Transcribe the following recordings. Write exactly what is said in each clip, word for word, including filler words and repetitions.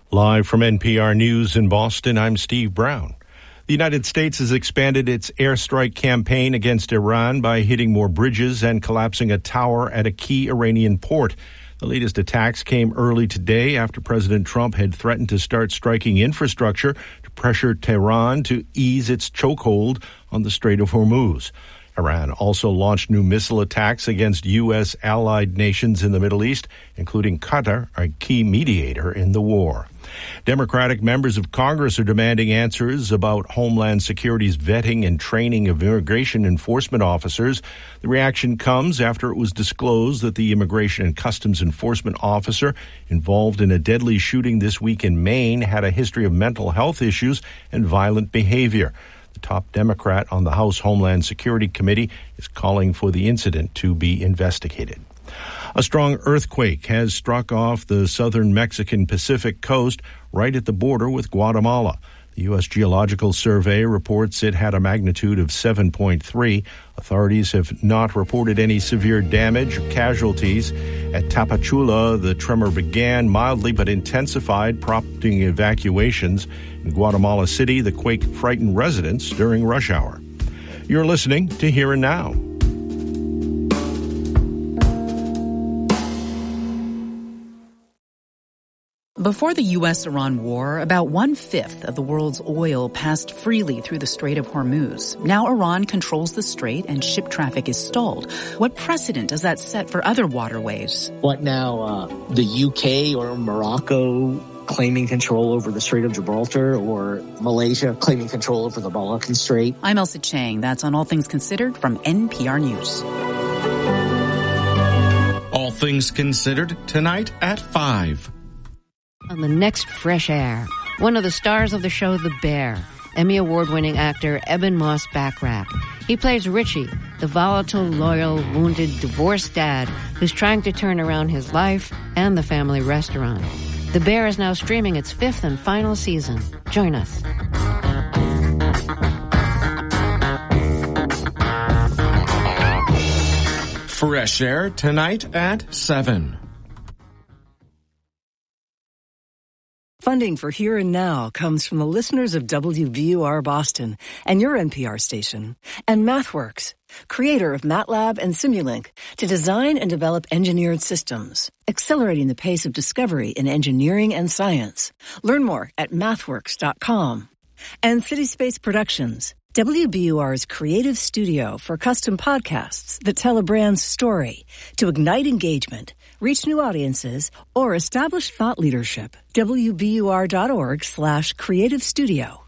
Live from N P R News in Boston, I'm Steve Brown. The United States has expanded its airstrike campaign against Iran by hitting more bridges and collapsing a tower at a key Iranian port. The latest attacks came early today after President Trump had threatened to start striking infrastructure to pressure Tehran to ease its chokehold on the Strait of Hormuz. Iran also launched new missile attacks against U S allied nations in the Middle East, including Qatar, a key mediator in the war. Democratic members of Congress are demanding answers about Homeland Security's vetting and training of immigration enforcement officers. The reaction comes after it was disclosed that the Immigration and Customs Enforcement officer involved in a deadly shooting this week in Maine had a history of mental health issues and violent behavior. The top Democrat on the House Homeland Security Committee is calling for the incident to be investigated. A strong earthquake has struck off the southern Mexican Pacific coast right at the border with Guatemala. The U S Geological Survey reports it had a magnitude of seven point three. Authorities have not reported any severe damage or casualties. At Tapachula, the tremor began mildly but intensified, prompting evacuations. In Guatemala City, the quake frightened residents during rush hour. You're listening to Here and Now. Before the U S Iran war, about one-fifth of the world's oil passed freely through the Strait of Hormuz. Now Iran controls the strait and ship traffic is stalled. What precedent does that set for other waterways? What now, uh, the U K or Morocco claiming control over the Strait of Gibraltar, or Malaysia claiming control over the Malaccan Strait? I'm Elsa Chang. That's on All Things Considered from N P R News. All Things Considered tonight at five. On the next Fresh Air, one of the stars of the show The Bear, Emmy Award-winning actor Eben Moss-Backrack. He plays Richie, the volatile, loyal, wounded, divorced dad who's trying to turn around his life and the family restaurant. The Bear is now streaming its fifth and final season. Join us. Fresh Air tonight at seven. Funding for Here and Now comes from the listeners of W B U R Boston and your N P R station, and MathWorks, creator of MATLAB and Simulink, to design and develop engineered systems, accelerating the pace of discovery in engineering and science. Learn more at mathworks dot com. And CitySpace Productions, W B U R's creative studio for custom podcasts that tell a brand's story to ignite engagement, reach new audiences, or establish thought leadership. W B U R dot org slash creative studio.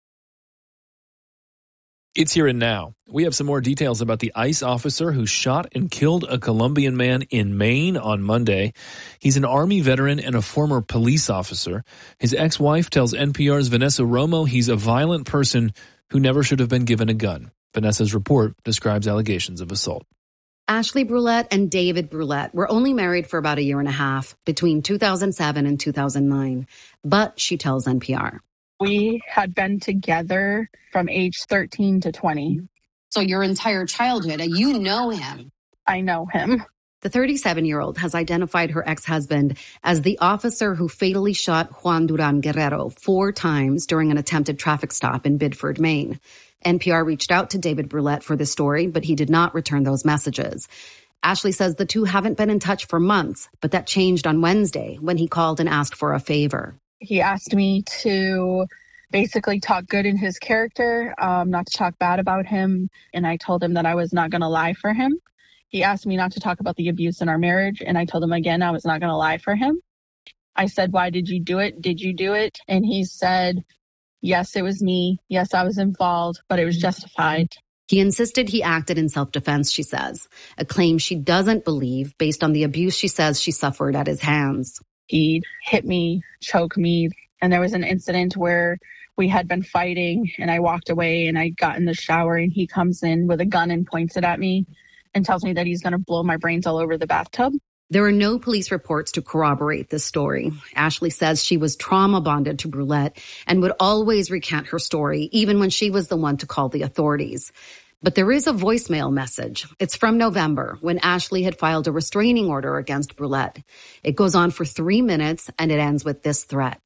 It's Here and Now. We have some more details about the ICE officer who shot and killed a Colombian man in Maine on Monday. He's an Army veteran and a former police officer. His ex-wife tells N P R's Vanessa Romo he's a violent person who never should have been given a gun. Vanessa's report describes allegations of assault. Ashley Brulette and David Brulette were only married for about a year and a half, between two thousand seven and two thousand nine. But she tells N P R. We had been together from age thirteen to twenty. So your entire childhood, you know him. I know him. The thirty-seven-year-old has identified her ex-husband as the officer who fatally shot Juan Duran Guerrero four times during an attempted traffic stop in Biddeford, Maine. N P R reached out to David Brulette for this story, but he did not return those messages. Ashley says the two haven't been in touch for months, but that changed on Wednesday when he called and asked for a favor. He asked me to basically talk good in his character, um, not to talk bad about him, and I told him that I was not going to lie for him. He asked me not to talk about the abuse in our marriage, and I told him again I was not going to lie for him. I said, "Why did you do it? Did you do it?" And he said, "Yes, it was me. Yes, I was involved, but it was justified." He insisted he acted in self-defense, she says, a claim she doesn't believe based on the abuse she says she suffered at his hands. He hit me, choked me, and there was an incident where we had been fighting, and I walked away, and I got in the shower, and he comes in with a gun and points it at me and tells me that he's going to blow my brains all over the bathtub. There are no police reports to corroborate this story. Ashley says she was trauma bonded to Brulette and would always recant her story, even when she was the one to call the authorities. But there is a voicemail message. It's from November, when Ashley had filed a restraining order against Brulette. It goes on for three minutes, and it ends with this threat.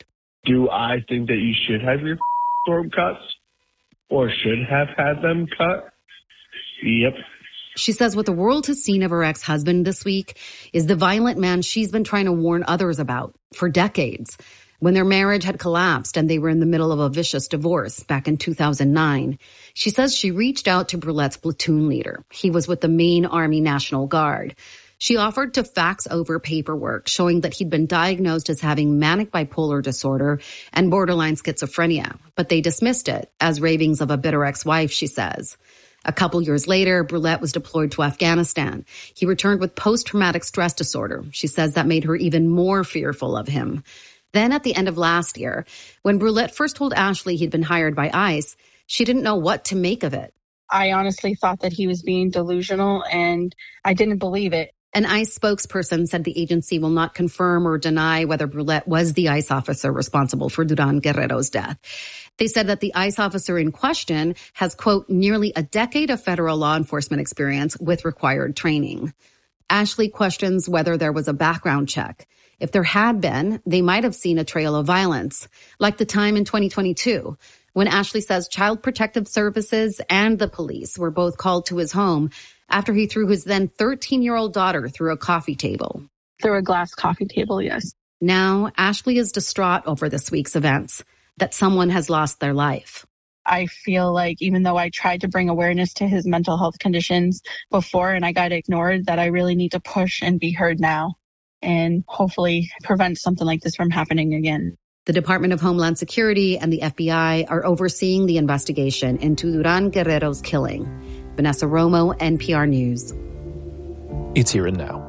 Do I think that you should have your throat cuts or should have had them cut? Yep. She says what the world has seen of her ex-husband this week is the violent man she's been trying to warn others about for decades. When their marriage had collapsed and they were in the middle of a vicious divorce back in two thousand nine, she says she reached out to Brulette's platoon leader. He was with the Maine Army National Guard. She offered to fax over paperwork showing that he'd been diagnosed as having manic bipolar disorder and borderline schizophrenia, but they dismissed it as ravings of a bitter ex-wife, she says. A couple years later, Brulette was deployed to Afghanistan. He returned with post-traumatic stress disorder. She says that made her even more fearful of him. Then at the end of last year, when Brulette first told Ashley he'd been hired by ICE, she didn't know what to make of it. I honestly thought that he was being delusional, and I didn't believe it. An ICE spokesperson said the agency will not confirm or deny whether Brulette was the ICE officer responsible for Duran Guerrero's death. They said that the ICE officer in question has, quote, nearly a decade of federal law enforcement experience with required training. Ashley questions whether there was a background check. If there had been, they might have seen a trail of violence, like the time in twenty twenty-two, when Ashley says Child Protective Services and the police were both called to his home after he threw his then thirteen-year-old daughter through a coffee table. Through a glass coffee table, yes. Now, Ashley is distraught over this week's events, that someone has lost their life. I feel like even though I tried to bring awareness to his mental health conditions before and I got ignored, that I really need to push and be heard now and hopefully prevent something like this from happening again. The Department of Homeland Security and the F B I are overseeing the investigation into Duran Guerrero's killing. Vanessa Romo, N P R News. It's Here and Now.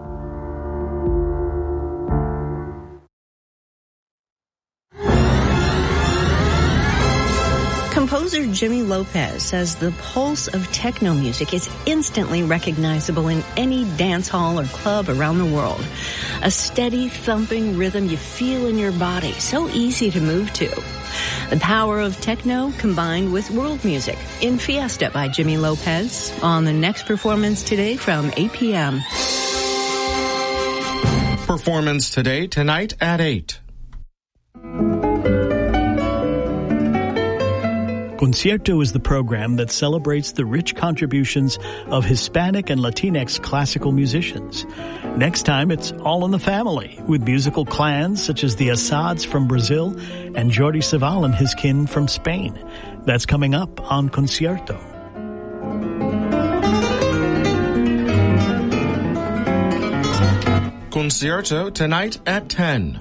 Composer Jimmy Lopez says the pulse of techno music is instantly recognizable in any dance hall or club around the world. A steady thumping rhythm you feel in your body, so easy to move to. The power of techno combined with world music in Fiesta by Jimmy Lopez on the next performance today from eight p.m. Performance today, tonight at eight. Concierto is the program that celebrates the rich contributions of Hispanic and Latinx classical musicians. Next time, it's all in the family, with musical clans such as the Assads from Brazil and Jordi Savall and his kin from Spain. That's coming up on Concierto. Concierto tonight at ten.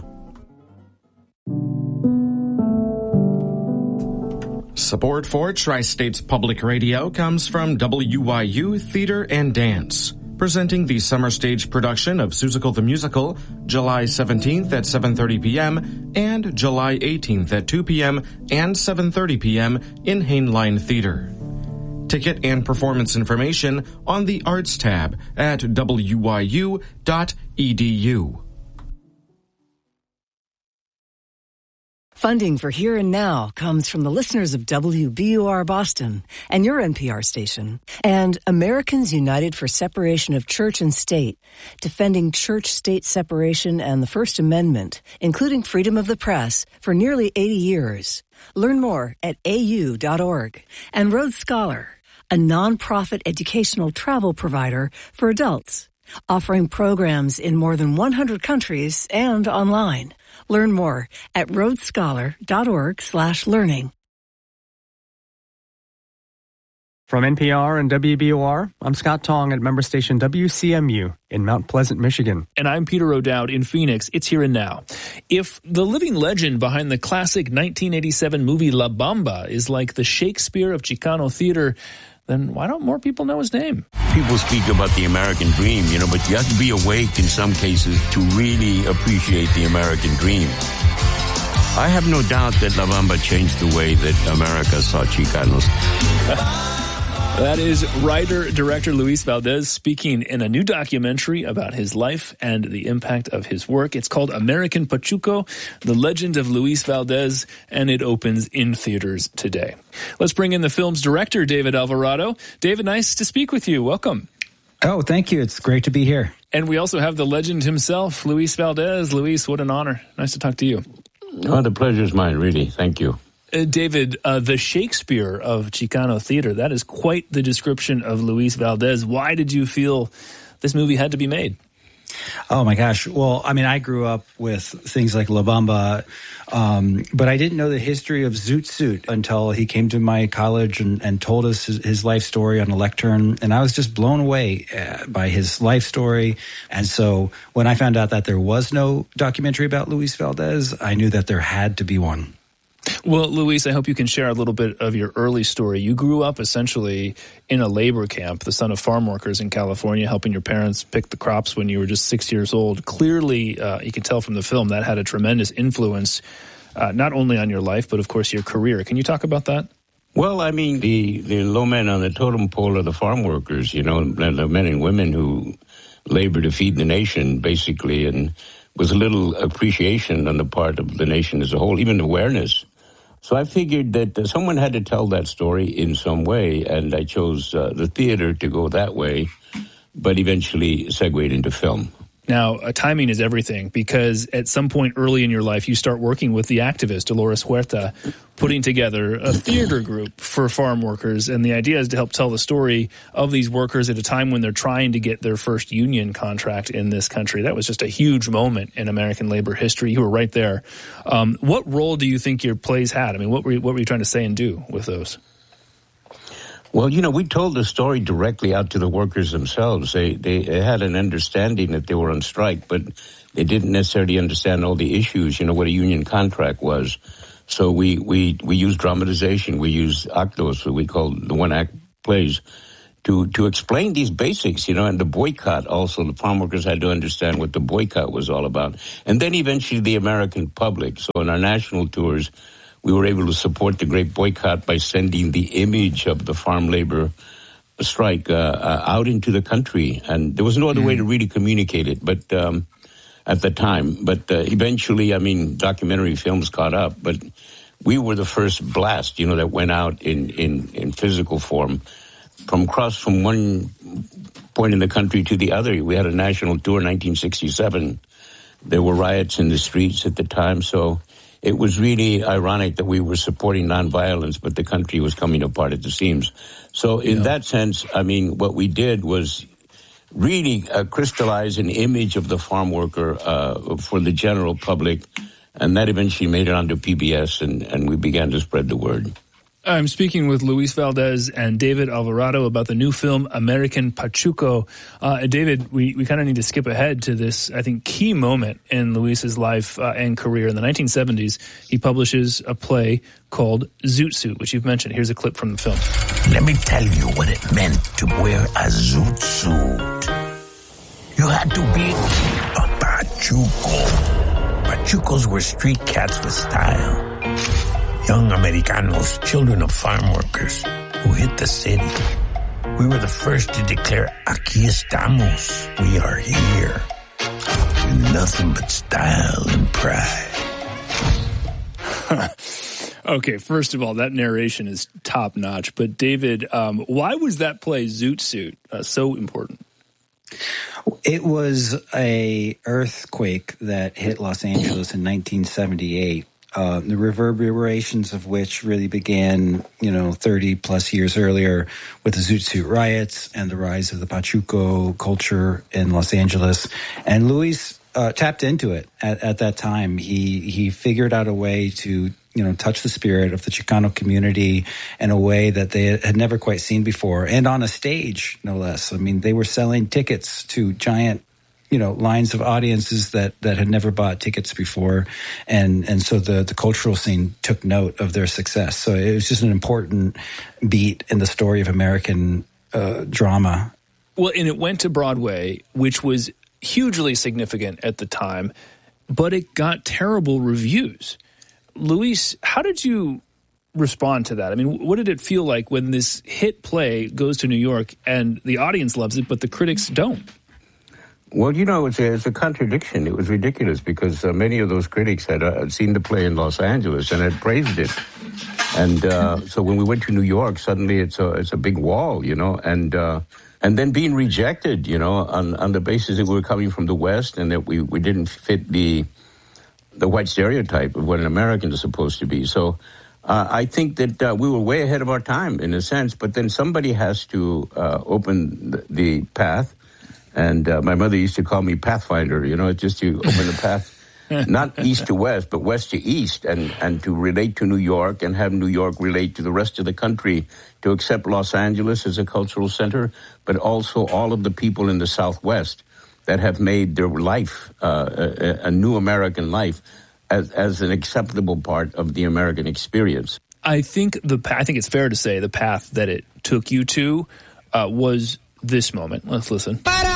Support for Tri-States Public Radio comes from W Y U Theater and Dance, presenting the summer stage production of Seussical the Musical, July seventeenth at seven thirty p.m. and July eighteenth at two p.m. and seven thirty p.m. in Hainline Theater. Ticket and performance information on the Arts tab at w y u dot e d u. Funding for Here and Now comes from the listeners of W B U R Boston and your N P R station, and Americans United for Separation of Church and State, defending church-state separation and the First Amendment, including freedom of the press, for nearly eighty years. Learn more at a u dot org. And Rhodes Scholar, a nonprofit educational travel provider for adults, offering programs in more than one hundred countries and online. Learn more at rhodesscholar.org slash learning. From N P R and W B O R, I'm Scott Tong at member station W C M U in Mount Pleasant, Michigan. And I'm Peter O'Dowd in Phoenix. It's Here and Now. If the living legend behind the classic nineteen eighty-seven movie La Bamba is like the Shakespeare of Chicano theater, then why don't more people know his name? People speak about the American dream, you know, but you have to be awake in some cases to really appreciate the American dream. I have no doubt that La Bamba changed the way that America saw Chicanos. That is writer-director Luis Valdez speaking in a new documentary about his life and the impact of his work. It's called American Pachuco, The Legend of Luis Valdez, and it opens in theaters today. Let's bring in the film's director, David Alvarado. David, nice to speak with you. Welcome. Oh, thank you. It's great to be here. And we also have the legend himself, Luis Valdez. Luis, what an honor. Nice to talk to you. Oh, the pleasure is mine, really. Thank you. Uh, David, uh, the Shakespeare of Chicano theater, that is quite the description of Luis Valdez. Why did you feel this movie had to be made? Oh, my gosh. Well, I mean, I grew up with things like La Bamba, um, but I didn't know the history of Zoot Suit until he came to my college and, and told us his, his life story on a lectern. And I was just blown away uh, by his life story. And so when I found out that there was no documentary about Luis Valdez, I knew that there had to be one. Well, Luis, I hope you can share a little bit of your early story. You grew up essentially in a labor camp, the son of farm workers in California, helping your parents pick the crops when you were just six years old. Clearly, uh, you can tell from the film that had a tremendous influence, uh, not only on your life, but of course your career. Can you talk about that? Well, I mean, the, the low men on the totem pole are the farm workers, you know, the men and women who labor to feed the nation, basically, and was a little appreciation on the part of the nation as a whole, even awareness. So I figured that uh, someone had to tell that story in some way, and I chose uh, the theater to go that way, but eventually segued into film. Now, uh, timing is everything, because at some point early in your life, you start working with the activist Dolores Huerta, putting together a theater group for farm workers. And the idea is to help tell the story of these workers at a time when they're trying to get their first union contract in this country. That was just a huge moment in American labor history. You were right there. Um, what role do you think your plays had? I mean, what were you, what were you trying to say and do with those? Well, you know, we told the story directly out to the workers themselves. They, they had an understanding that they were on strike, but they didn't necessarily understand all the issues, you know, what a union contract was. So we, we, we used dramatization. We used actos, what we call the one-act plays, to, to explain these basics, you know, and the boycott also. The farm workers had to understand what the boycott was all about. And then eventually the American public. So in our national tours, we were able to support the great boycott by sending the image of the farm labor strike uh, uh, out into the country. And there was no other mm. way to really communicate it but um, at the time. But uh, eventually, I mean, documentary films caught up. But we were the first blast, you know, that went out in, in, in physical form. From across from one point in the country to the other. We had a national tour in nineteen sixty-seven. There were riots in the streets at the time, so it was really ironic that we were supporting nonviolence, but the country was coming apart at the seams. So in yeah. that sense, I mean, what we did was really uh, crystallize an image of the farm worker uh, for the general public, and that eventually made it onto P B S, and, and we began to spread the word. I'm speaking with Luis Valdez and David Alvarado about the new film American Pachuco. Uh, David, we, we kind of need to skip ahead to this, I think, key moment in Luis's life uh, and career. In the nineteen seventies, he publishes a play called Zoot Suit, which you've mentioned. Here's a clip from the film. Let me tell you what it meant to wear a zoot suit. You had to be a Pachuco. Pachucos were street cats with style. Young Americanos, children of farm workers who hit the city. We were the first to declare, aquí estamos, we are here. In nothing but style and pride. Okay, first of all, that narration is top-notch. But David, um, why was that play Zoot Suit uh, so important? It was a earthquake that hit Los Angeles in nineteen seventy-eight. Uh, the reverberations of which really began, you know, thirty plus years earlier with the Zoot Suit riots and the rise of the Pachuco culture in Los Angeles. And Luis uh, tapped into it at, at that time. He he figured out a way to, you know, touch the spirit of the Chicano community in a way that they had never quite seen before, and on a stage, no less. I mean, they were selling tickets to giant, you know, lines of audiences that, that had never bought tickets before. And, and so the, the cultural scene took note of their success. So it was just an important beat in the story of American uh, drama. Well, and it went to Broadway, which was hugely significant at the time, but it got terrible reviews. Luis, how did you respond to that? I mean, what did it feel like when this hit play goes to New York and the audience loves it, but the critics don't? Well, you know, it's a, it's a contradiction. It was ridiculous because uh, many of those critics had uh, seen the play in Los Angeles and had praised it. And uh, so when we went to New York, suddenly it's a it's a big wall, you know, and uh, and then being rejected, you know, on, on the basis that we were coming from the West and that we, we didn't fit the the white stereotype of what an American is supposed to be. So uh, I think that uh, we were way ahead of our time in a sense, but then somebody has to uh, open the, the path. And uh, my mother used to call me Pathfinder, you know, just to open the path, not east to west, but west to east, and, and to relate to New York and have New York relate to the rest of the country, to accept Los Angeles as a cultural center, but also all of the people in the Southwest that have made their life, uh, a, a new American life, as, as an acceptable part of the American experience. I think the I think it's fair to say the path that it took you to uh, was this moment. Let's listen.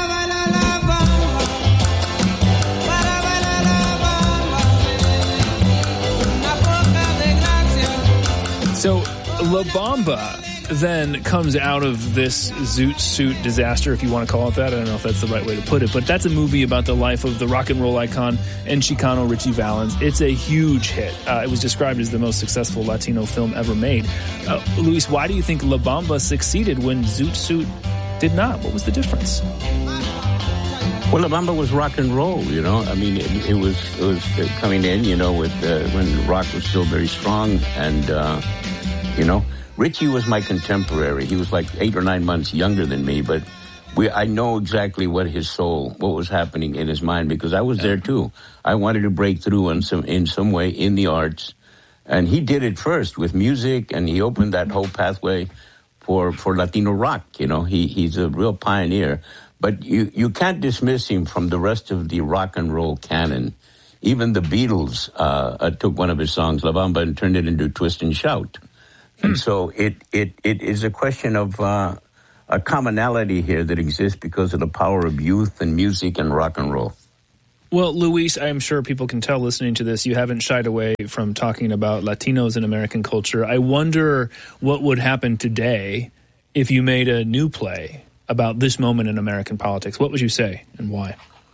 So La Bamba then comes out of this Zoot Suit disaster, if you want to call it that. I don't know if that's the right way to put it, but that's a movie about the life of the rock and roll icon and Chicano Richie Valens. It's a huge hit. Uh, it was described as the most successful Latino film ever made. Uh, Luis, why do you think La Bamba succeeded when Zoot Suit did not? What was the difference? Well, La Bamba was rock and roll, you know. I mean, it, it was it was coming in, you know, with uh, when rock was still very strong, and uh, you know, Richie was my contemporary. He was like eight or nine months younger than me, but we I know exactly what his soul, what was happening in his mind, because I was there too. I wanted to break through in some in some way in the arts, and he did it first with music, and he opened that whole pathway for for Latino rock. You know, he he's a real pioneer. But you, you can't dismiss him from the rest of the rock and roll canon. Even the Beatles uh, uh, took one of his songs, La Bamba, and turned it into Twist and Shout. Hmm. And so it, it, it is a question of uh, a commonality here that exists because of the power of youth and music and rock and roll. Well, Luis, I'm sure people can tell listening to this, you haven't shied away from talking about Latinos in American culture. I wonder what would happen today if you made a new play about this moment in American politics. What would you say and why?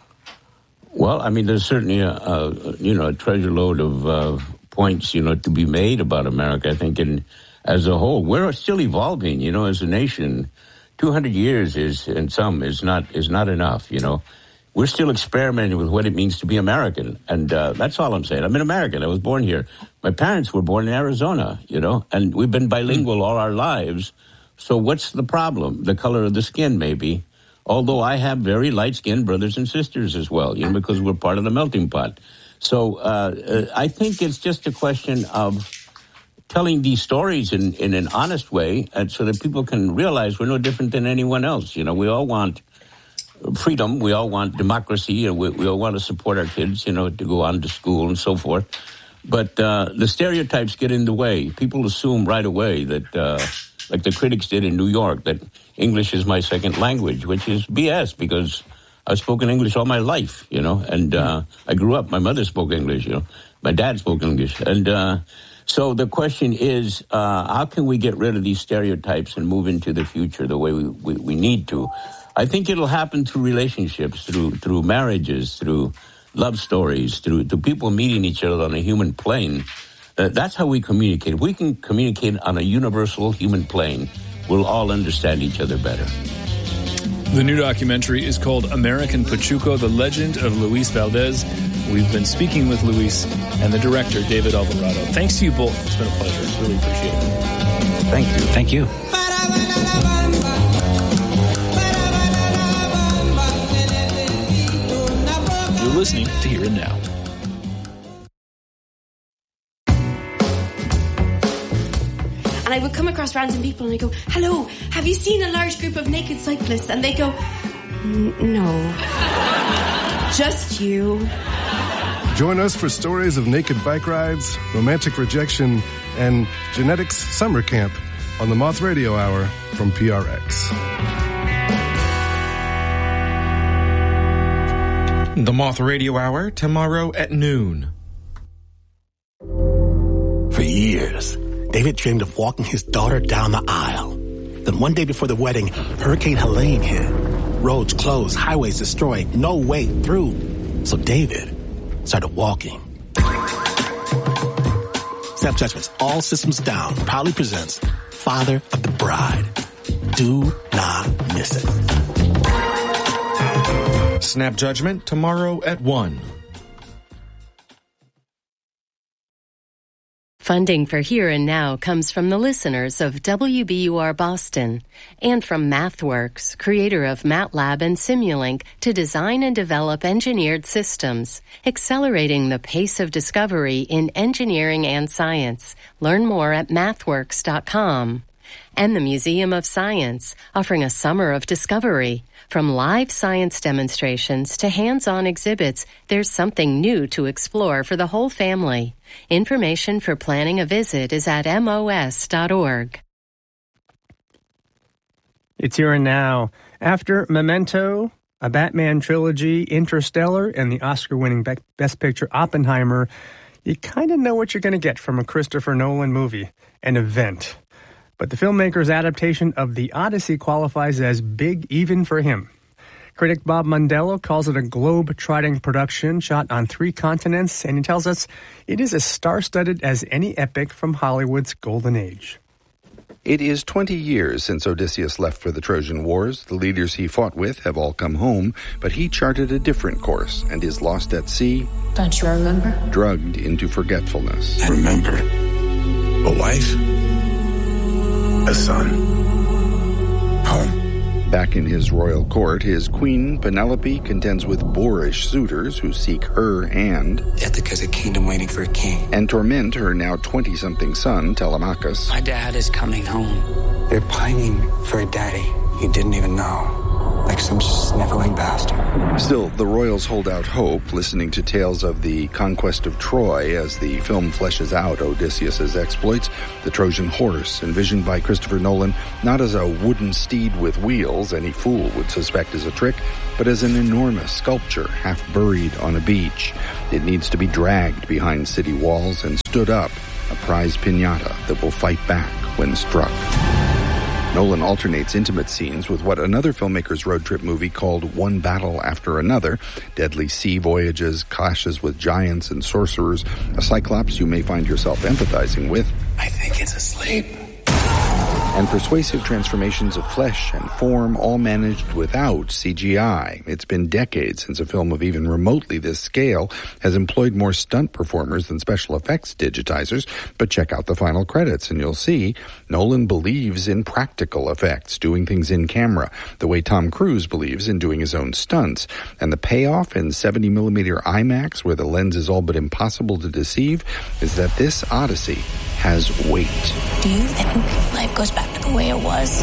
Well, I mean, there's certainly a, a you know a treasure load of uh, points you know to be made about America. I think, in as a whole, we're still evolving. You know, as a nation, two hundred years is, in some, is not is not enough. You know, we're still experimenting with what it means to be American, and uh, that's all I'm saying. I'm an American. I was born here. My parents were born in Arizona. You know, and we've been bilingual all our lives. So what's the problem? The color of the skin, maybe. Although I have very light-skinned brothers and sisters as well, you know, because we're part of the melting pot. So uh, uh, I think it's just a question of telling these stories in, in an honest way, and so that people can realize we're no different than anyone else. You know, we all want freedom. We all want democracy. And we, we all want to support our kids, you know, to go on to school and so forth. But uh, the stereotypes get in the way. People assume right away that... Uh, like the critics did in New York, that English is my second language, which is B S because I've spoken English all my life, you know, and uh, I grew up, my mother spoke English, you know, my dad spoke English. And uh, so the question is, uh, how can we get rid of these stereotypes and move into the future the way we, we, we need to? I think it'll happen through relationships, through through marriages, through love stories, through, through people meeting each other on a human plane. Uh, that's how we communicate. If we can communicate on a universal human plane, we'll all understand each other better. The new documentary is called American Pachuco, The Legend of Luis Valdez. We've been speaking with Luis and the director, David Alvarado. Thanks to you both. It's been a pleasure. Really appreciate it. Thank you. Thank you. You're listening to Here and Now. And I would come across random people and I go, hello, have you seen a large group of naked cyclists? And they go, no, just you. Join us for stories of naked bike rides, romantic rejection, and genetics summer camp on the Moth Radio Hour from P R X. The Moth Radio Hour, tomorrow at noon. For years, David dreamed of walking his daughter down the aisle. Then one day before the wedding, Hurricane Helene hit. Roads closed, highways destroyed, no way through. So David started walking. Snap Judgment's All Systems Down proudly presents Father of the Bride. Do not miss it. Snap Judgment tomorrow at one. Funding for Here and Now comes from the listeners of W B U R Boston and from MathWorks, creator of MATLAB and Simulink, to design and develop engineered systems, accelerating the pace of discovery in engineering and science. Learn more at mathworks dot com. And the Museum of Science, offering a summer of discovery. From live science demonstrations to hands-on exhibits, there's something new to explore for the whole family. Information for planning a visit is at M O S dot org. It's Here and Now. After Memento, a Batman trilogy, Interstellar, and the Oscar-winning Best Picture Oppenheimer, you kind of know what you're going to get from a Christopher Nolan movie, an event. But the filmmaker's adaptation of The Odyssey qualifies as big even for him. Critic Bob Mondello calls it a globe-trotting production shot on three continents, and he tells us it is as star-studded as any epic from Hollywood's golden age. It is twenty years since Odysseus left for the Trojan Wars. The leaders he fought with have all come home, but he charted a different course and is lost at sea. Don't you remember? Drugged into forgetfulness. I remember. A wife? A son. Home. Back in his royal court, his queen, Penelope, contends with boorish suitors who seek her hand. Ithaca's a kingdom waiting for a king. And torment her now twenty-something son, Telemachus. My dad is coming home. They're pining for a daddy you didn't even know. Like some sniveling bastard. Still, the royals hold out hope, listening to tales of the conquest of Troy as the film fleshes out Odysseus's exploits. The Trojan horse, envisioned by Christopher Nolan not as a wooden steed with wheels any fool would suspect is a trick, but as an enormous sculpture half buried on a beach. It needs to be dragged behind city walls and stood up, a prize piñata that will fight back when struck. Nolan alternates intimate scenes with what another filmmaker's road trip movie called One Battle After Another, deadly sea voyages, clashes with giants and sorcerers, a cyclops you may find yourself empathizing with. I think it's asleep. And persuasive transformations of flesh and form, all managed without C G I. It's been decades since a film of even remotely this scale has employed more stunt performers than special effects digitizers, but check out the final credits and you'll see Nolan believes in practical effects, doing things in camera, the way Tom Cruise believes in doing his own stunts. And the payoff in seventy millimeter IMAX, where the lens is all but impossible to deceive, is that this Odyssey has weight. Do you think life goes back to the way it was?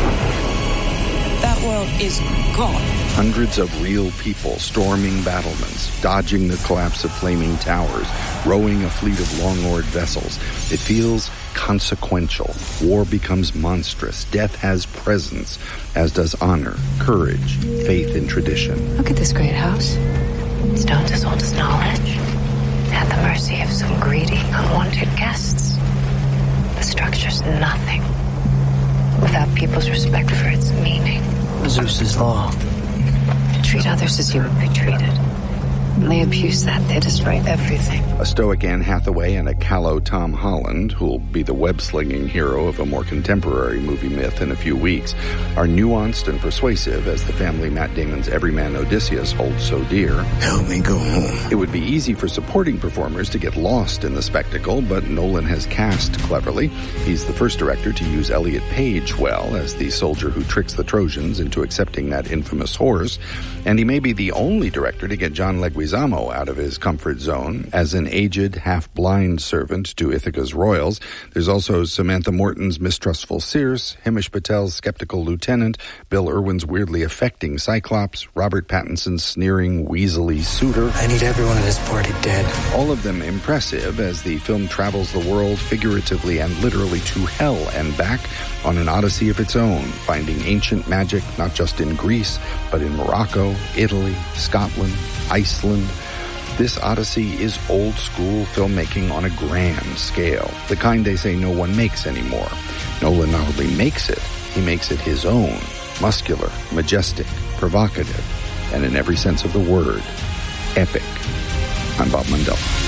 That world is gone. Hundreds of real people storming battlements, dodging the collapse of flaming towers, rowing a fleet of long-oared vessels. It feels consequential. War becomes monstrous. Death has presence, as does honor, courage, faith in tradition. Look at this great house. Stones as old as knowledge. At the mercy of some greedy, unwanted guests. The structure's nothing without people's respect for its meaning. Zeus's law. Treat others as you would be treated. When they abuse that, they destroy everything. A stoic Anne Hathaway and a callow Tom Holland, who'll be the web-slinging hero of a more contemporary movie myth in a few weeks, are nuanced and persuasive as the family Matt Damon's everyman Odysseus holds so dear. Help me go home. It would be easy for supporting performers to get lost in the spectacle, but Nolan has cast cleverly. He's the first director to use Elliot Page well as the soldier who tricks the Trojans into accepting that infamous horse, and he may be the only director to get John Leguizamo out of his comfort zone as an aged, half-blind servant to Ithaca's royals. There's also Samantha Morton's mistrustful Circe, Himesh Patel's skeptical lieutenant, Bill Irwin's weirdly affecting Cyclops, Robert Pattinson's sneering, weaselly suitor. I need everyone at this party dead. All of them impressive as the film travels the world figuratively and literally to hell and back on an odyssey of its own, finding ancient magic not just in Greece, but in Morocco, Italy, Scotland, Iceland. This Odyssey is old-school filmmaking on a grand scale, the kind they say no one makes anymore. Nolan not only makes it, he makes it his own, muscular, majestic, provocative, and in every sense of the word, epic. I'm Bob Mondello.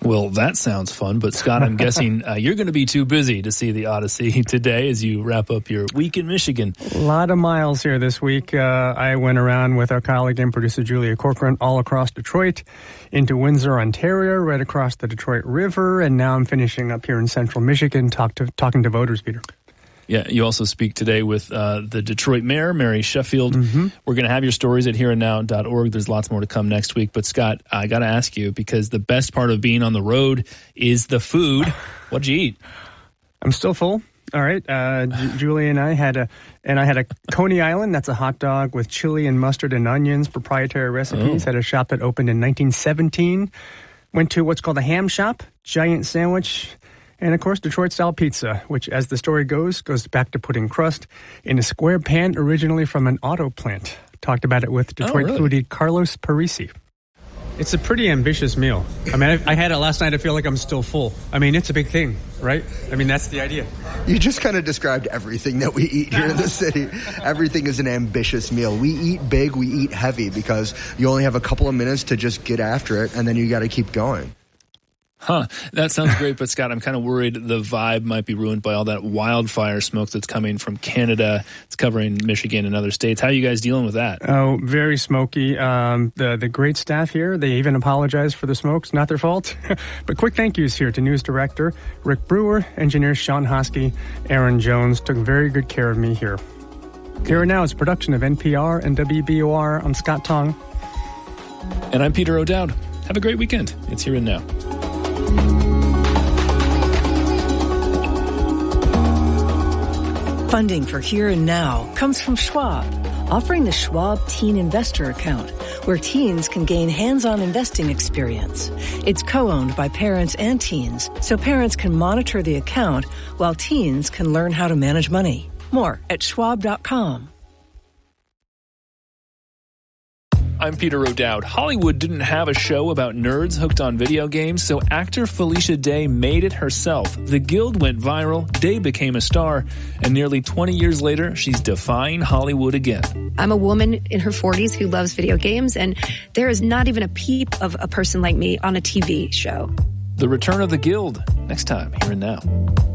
Well, that sounds fun, but Scott, I'm guessing uh, you're going to be too busy to see the Odyssey today as you wrap up your week in Michigan. A lot of miles here this week. Uh, I went around with our colleague and producer Julia Corcoran all across Detroit, into Windsor, Ontario, right across the Detroit River, and now I'm finishing up here in central Michigan, talk to, talking to voters, Peter. Yeah, you also speak today with uh, the Detroit mayor, Mary Sheffield. Mm-hmm. We're going to have your stories at here and now dot org. There's lots more to come next week. But, Scott, I got to ask you, because the best part of being on the road is the food. What'd you eat? I'm still full. All right. Uh, J- Julie and I had a, and I had a Coney Island. That's a hot dog with chili and mustard and onions, proprietary recipes. Oh. At a shop that opened in nineteen seventeen. Went to what's called a ham shop, giant sandwich. And, of course, Detroit-style pizza, which, as the story goes, goes back to putting crust in a square pan originally from an auto plant. Talked about it with Detroit oh, really? foodie Carlos Parisi. It's a pretty ambitious meal. I mean, I, I had it last night. I feel like I'm still full. I mean, it's a big thing, right? I mean, that's the idea. You just kind of described everything that we eat here in the city. Everything is an ambitious meal. We eat big, we eat heavy, because you only have a couple of minutes to just get after it, and then you got to keep going. Huh. That sounds great, but Scott, I'm kind of worried the vibe might be ruined by all that wildfire smoke that's coming from Canada. It's covering Michigan and other states. How are you guys dealing with that? Oh, very smoky. Um, the, the great staff here, they even apologize for the smoke. It's not their fault. But quick thank yous here to News Director Rick Brewer, engineers Sean Hosky, Aaron Jones. Took very good care of me here. Here and Now is a production of N P R and W B O R. I'm Scott Tong. And I'm Peter O'Dowd. Have a great weekend. It's Here and Now. Funding for Here and Now comes from Schwab, offering the Schwab Teen Investor Account, where teens can gain hands-on investing experience. It's co-owned by parents and teens, so parents can monitor the account while teens can learn how to manage money. More at schwab dot com. I'm Peter O'Dowd. Hollywood didn't have a show about nerds hooked on video games, so actor Felicia Day made it herself. The Guild went viral, Day became a star, and nearly twenty years later, she's defying Hollywood again. I'm a woman in her forties who loves video games, and there is not even a peep of a person like me on a T V show. The Return of the Guild, next time, Here and Now.